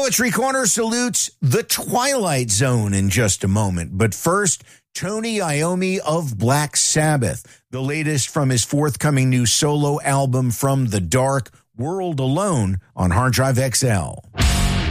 Poetry Corner salutes The Twilight Zone in just a moment. But first, Tony Iommi of Black Sabbath, the latest from his forthcoming new solo album From the Dark, World Alone, on Hard Drive XL.